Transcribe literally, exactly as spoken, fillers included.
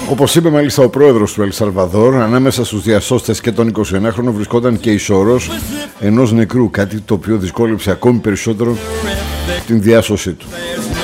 Όπως είπε μάλιστα ο πρόεδρος του Ελ Σαλβαδόρ, ανάμεσα στους διασώστες και τον εικοσιενάχρονο βρισκόταν και η σωρός ενός νεκρού, κάτι το οποίο δυσκόλεψε ακόμη περισσότερο την διάσωσή του.